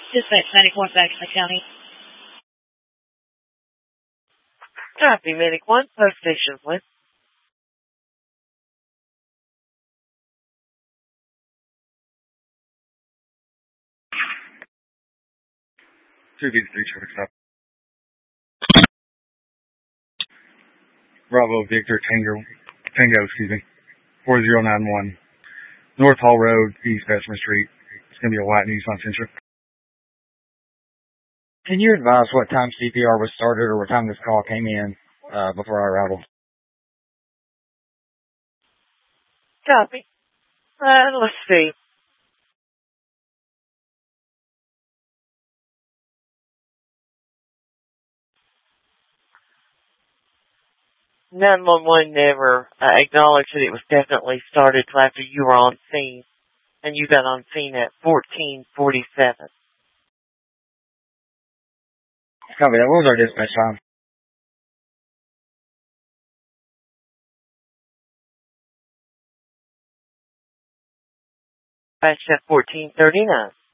Dispatch 94 Bagley County. Copy, Medic 1, post station, please. Two V three traffic stop. Bravo Victor Tango, 4091. North Hall Road, East Bessemer Street. It's going to be a white Nissan Sentra. Can you advise what time CPR was started or what time this call came in before our arrival? Copy. Let's see. (911) never acknowledged that it was definitely started till after you were on scene, and you got on scene at 14:47. Copy that. What was our dispatch time? Dispatch at 14:39.